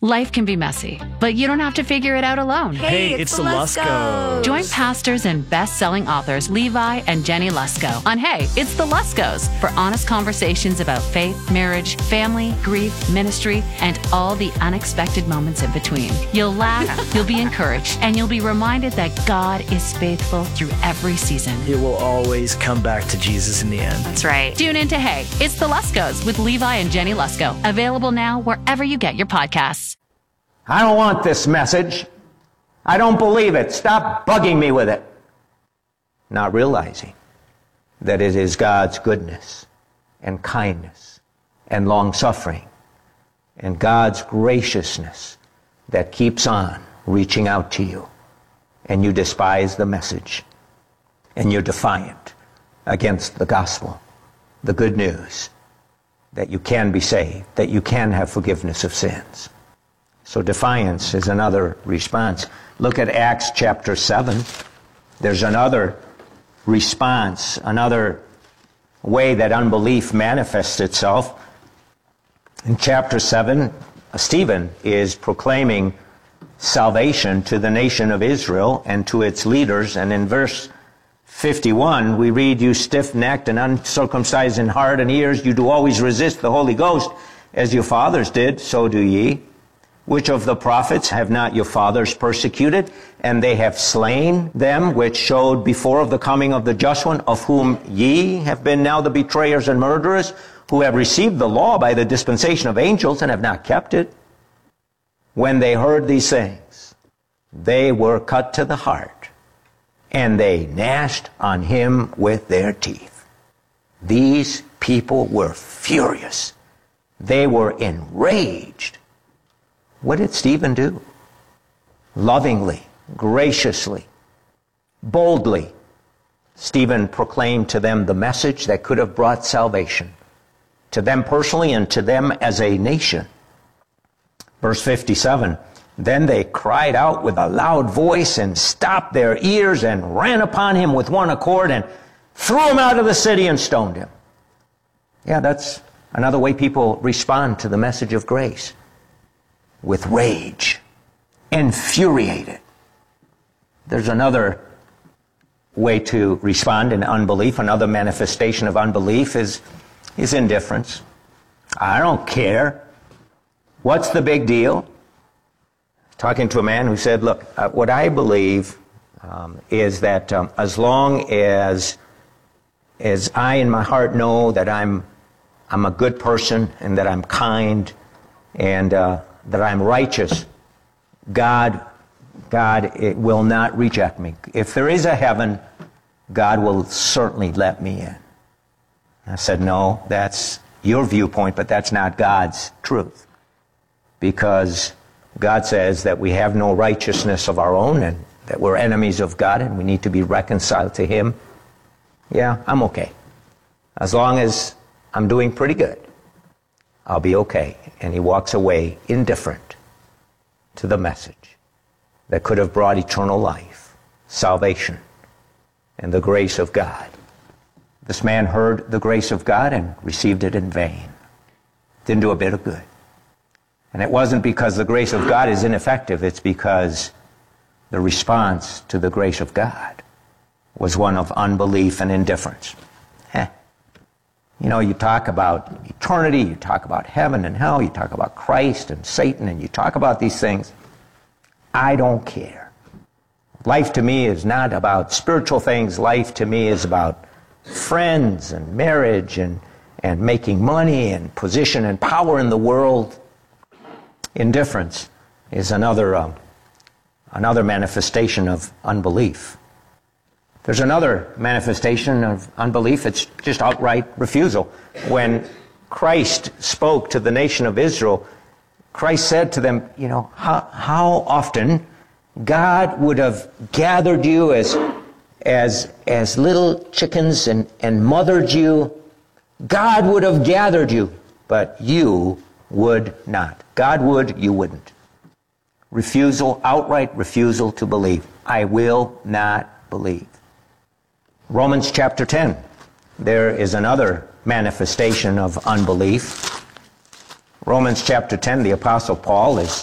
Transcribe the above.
Life can be messy, but you don't have to figure it out alone. Hey, it's the Luskos. Join pastors and best-selling authors Levi and Jenny Lusko on Hey, It's the Luskos for honest conversations about faith, marriage, family, grief, ministry, and all the unexpected moments in between. You'll laugh, you'll be encouraged, and you'll be reminded that God is faithful through every season. It will always come back to Jesus in the end. That's right. Tune in to Hey, It's the Luskos with Levi and Jenny Lusko. Available now wherever you get your podcasts. I don't want this message. I don't believe it. Stop bugging me with it. Not realizing that it is God's goodness and kindness and long-suffering and God's graciousness that keeps on reaching out to you. And you despise the message. And you're defiant against the gospel, the good news that you can be saved, that you can have forgiveness of sins. So defiance is another response. Look at Acts chapter 7. There's another response, another way that unbelief manifests itself. In chapter 7, Stephen is proclaiming salvation to the nation of Israel and to its leaders. And in verse 51, we read, "You stiff-necked and uncircumcised in heart and ears, you do always resist the Holy Ghost, as your fathers did, so do ye. Which of the prophets have not your fathers persecuted? And they have slain them which showed before of the coming of the just one, of whom ye have been now the betrayers and murderers, who have received the law by the dispensation of angels and have not kept it." When they heard these things, they were cut to the heart, and they gnashed on him with their teeth. These people were furious. They were enraged. What did Stephen do? Lovingly, graciously, boldly, Stephen proclaimed to them the message that could have brought salvation, to them personally and to them as a nation. Verse 57, "Then they cried out with a loud voice and stopped their ears and ran upon him with one accord and threw him out of the city and stoned him." Yeah, that's another way people respond to the message of grace. With rage, infuriated. There's another way to respond in unbelief. Another manifestation of unbelief is indifference. I don't care. What's the big deal? Talking to a man who said, look, what I believe is that as long as I in my heart know that I'm a good person and that I'm kind and that I'm righteous, God will not reject me. If there is a heaven, God will certainly let me in. I said, no, that's your viewpoint, but that's not God's truth. Because God says that we have no righteousness of our own and that we're enemies of God and we need to be reconciled to Him. Yeah, I'm okay. As long as I'm doing pretty good, I'll be okay. And he walks away indifferent to the message that could have brought eternal life, salvation, and the grace of God. This man heard the grace of God and received it in vain. Didn't do a bit of good. And it wasn't because the grace of God is ineffective, it's because the response to the grace of God was one of unbelief and indifference. You know, you talk about eternity, you talk about heaven and hell, you talk about Christ and Satan, and you talk about these things. I don't care. Life to me is not about spiritual things. Life to me is about friends and marriage and making money and position and power in the world. Indifference is another manifestation of unbelief. There's another manifestation of unbelief. It's just outright refusal. When Christ spoke to the nation of Israel, Christ said to them, you know, how often God would have gathered you as little chickens and mothered you. God would have gathered you, but you would not. God would, you wouldn't. Refusal, outright refusal to believe. I will not believe. Romans chapter 10. There is another manifestation of unbelief. Romans chapter 10, the Apostle Paul is